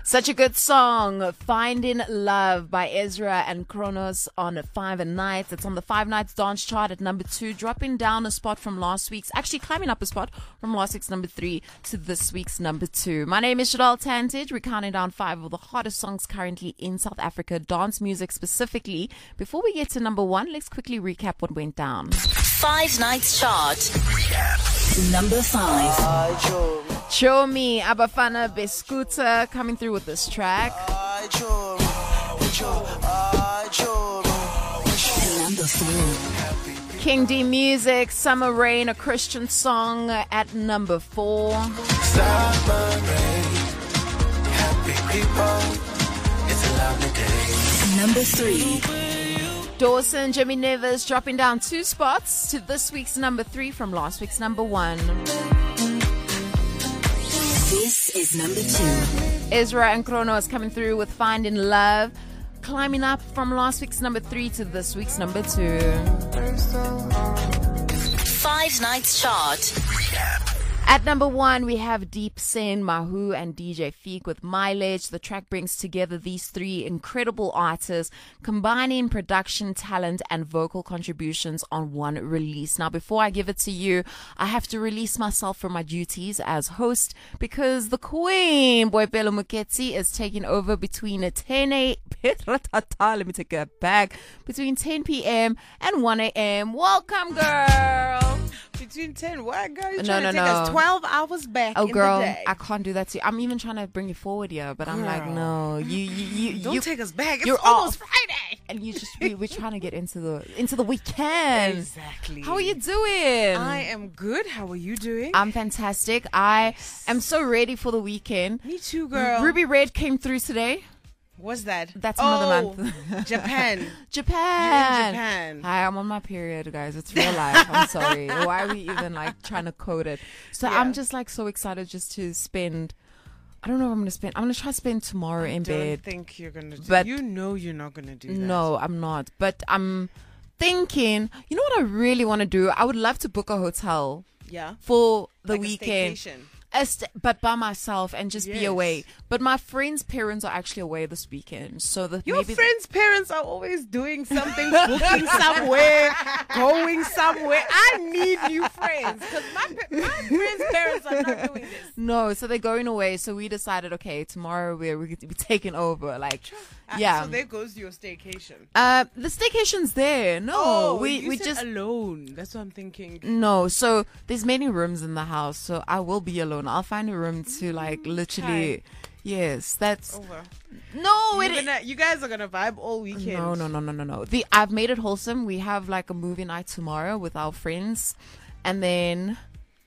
Such a good song, Finding Love by Ezra and Kronos on 5 Nights. It's on the 5 Nights dance chart at number 2, dropping down a spot from last week's, actually climbing up a spot from last week's number 3 to this week's number 2. My name is Shadal Tantage. We're counting down 5 of the hottest songs currently in South Africa, dance music specifically. Before we get to number 1, let's quickly recap what went down. 5 Nights chart. Recap. Number 5. Show Me, Abafana Beskuta coming through with this track. Number 4. King D Music, Summer Rain, a Christian song at number 4. Summer rain, happy people, it's a lovely day. Number 3. Dawson, Jimmy Nevers dropping down 2 spots to this week's number 3 from last week's number 1. This is number 2. Ezra and Kronos coming through with Finding Love, climbing up from last week's number 3 to this week's number 2. 5 Nights chart. Recap. At number 1, we have Deep Sin, Mahu, and DJ Feek with Mileage. The track brings together these 3 incredible artists, combining production, talent, and vocal contributions on one release. Now, before I give it to you, I have to release myself from my duties as host because the Queen, Boipelo Muketsi, is taking over between 10 a.m. Let me take that back. Between 10 p.m. and 1 a.m. Welcome, girl. Between 10, what, girl? You're No, trying to take no. us 12 hours back Oh, in girl, the day. I can't do that to you. I'm even trying to bring you forward here, but I'm like, Girl. no, you Don't take us back. It's you're almost off. Friday. And you just we're trying to get into the weekend. Exactly. How are you doing? I am good. How are you doing? I'm fantastic. I am so ready for the weekend. Me too, girl. Ruby Red came through today. What's that? That's another month. Japan. Japan. You're in Japan. Hi, I'm on my period, guys. It's real life. I'm sorry. Why are we even like trying to code it? So Yeah. I'm just like so excited just to spend. I don't know what I'm gonna spend. I'm gonna try to spend tomorrow in Don't bed. think you're going to do But- You know you're not going to do that. No, I'm not. But I'm thinking. You know what I really want to do? I would love to book a hotel Yeah. for the Like a weekend. staycation. But by myself and just be Yes. away. But my friends' parents are actually away this weekend, so Your maybe friends' parents are always doing something, booking somewhere, going somewhere. I need new friends because my friends' parents are not doing this. no. So they're going away. So we decided, okay, tomorrow we're taking over. Like, yeah. So there goes your staycation. The staycation's there. No, we you said just alone. That's what I'm thinking. no. So there's many rooms in the house, so I will be alone. I'll find a room to like literally. Yes, that's Over. no. You guys are gonna vibe all weekend. No. I've made it wholesome. We have like a movie night tomorrow with our friends, and then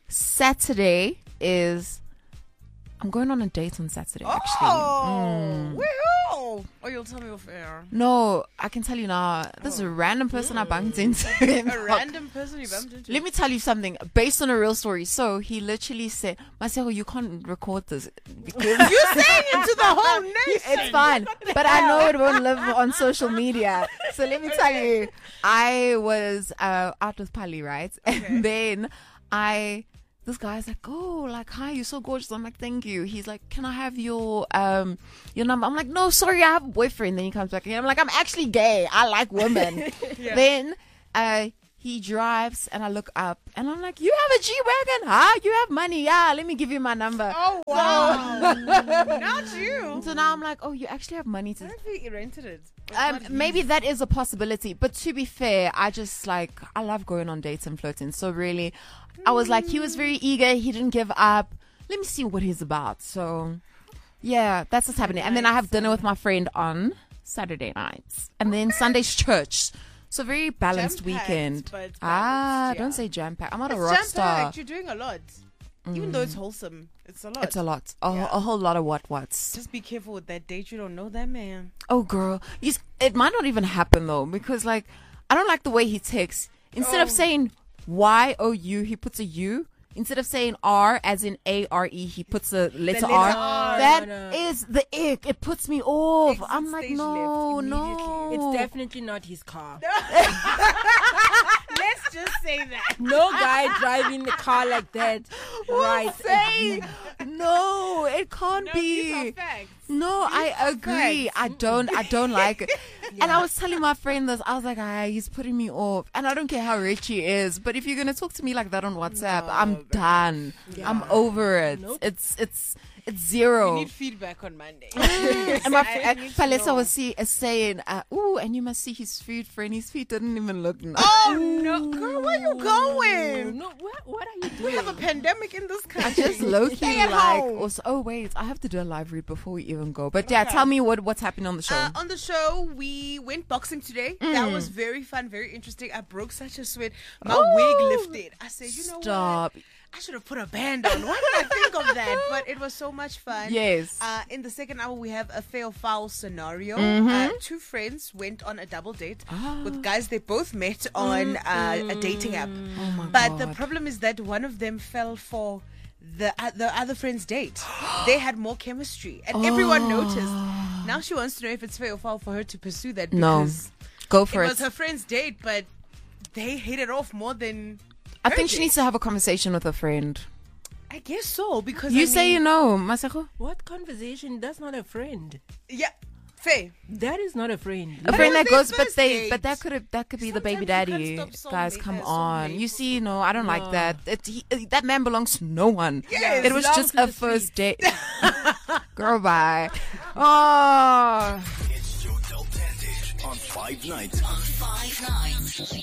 Saturday is. I'm going on a date on Saturday. Actually, Oh, where? Oh, you'll tell me off air. no, I can tell you now. This is a random person I bumped into. A random person you bumped into. Let me tell you something based on a real story. So he literally said, Marcelo, you can't record this because You're saying it to the whole nation. it's fine. But I know it won't live on social media. So let me tell you, I was out with Pali, right? And then this guy's like, oh, like, hi, you're so gorgeous. I'm like, thank you. He's like, can I have your number? I'm like, no, sorry, I have a boyfriend. Then he comes back again. I'm like, I'm actually gay. I like women. Then he drives and I look up and I'm like, you have a G-Wagon? Huh? You have money? Yeah, let me give you my number. Oh wow! Not you. So now I'm like, oh, you actually have money to... What if he rented it? maybe that is a possibility. But to be fair, I love going on dates and flirting. So really, I was like, he was very eager. He didn't give up. Let me see what he's about. So yeah, that's what's happening. And then I have dinner with my friend on Saturday nights. And then Sunday's church. So very balanced Jam-packed, weekend. but balanced, yeah. Don't say jam-packed. I'm not a It's rock star. jam-packed. You're doing a lot. Even though it's wholesome, it's a lot. It's a lot. A Yeah. whole lot of what's. Just be careful with that date. You don't know that man. Oh, girl. It might not even happen, though, because, like, I don't like the way he texts. Instead of saying Y-O-U, he puts a U. Instead of saying R, as in A-R-E, he puts a letter R. R. That is the ick. It puts me off. Exit I'm like, stage no, left no. It's definitely not his car. Let's just say that. No guy driving the car like that. Right. Say No, it can't No, be. these are facts. No, I agree. I don't like it. And I was telling my friend this. I was like, he's putting me off. And I don't care how rich he is, but if you're gonna talk to me like that on WhatsApp, I'm done. I'm over it. Nope. It's zero. We need feedback on Monday. And my I need to Palesa know. was saying, ooh, and you must see his feet, friend. His feet didn't even look nice. Oh no, girl, where you going? No, what are you doing? We have a pandemic in this country. Just low key Stay at like. home. Also, oh wait, I have to do a live read before we even go. But yeah, tell me what's happening on the show. On the show, we went boxing today. That was very fun, very interesting. I broke such a sweat. My wig lifted. I said, you know Stop. what? I should have put a band on. Why did I think of that? But it was so much fun. Yes. In the second hour, we have a fail foul scenario. Two friends went on a double date with guys they both met on a dating app. Oh my But the God. problem is that one of them fell for the other friend's date. They had more chemistry, and everyone noticed. Now she wants to know if it's fair or foul for her to pursue that. No. Because Go it for was it. her friend's date, but they hit it off more than. I her think she date. needs to have a conversation with a friend. I guess so, because You I say mean, you know, Masako? What conversation? That's not a friend. yeah, fair. That is not a friend. A friend it that was goes, their but they, first but date. that could be the baby Sometimes you daddy. can't stop Guys, soulmate come as on. soulmate. You see, no, I don't like that. That man belongs to no one. Yes, It was belongs just to a the first date. Girl, bye. Oh. It's your Deltantage on 5 nights. 5 nights.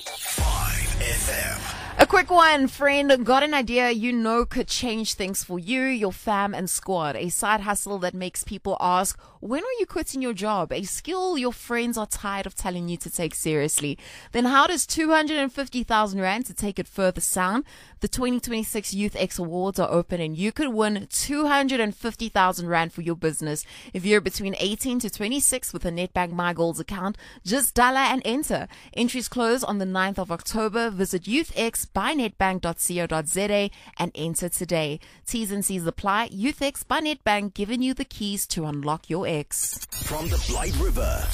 5 FM. A quick one, friend. Got an idea you know could change things for you, your fam, and squad. A side hustle that makes people ask, when are you quitting your job? A skill your friends are tired of telling you to take seriously. Then how does 250,000 Rand to take it further sound? The 2026 Youth X Awards are open and you could win 250,000 Rand for your business. If you're between 18 to 26 with a Nedbank My Goals account, just dial and enter. Entries close on the 9th of October. Visit youthx.nedbank.co.za and enter today. T's and C's apply. YouthX by Nedbank, giving you the keys to unlock your X. From the Blight River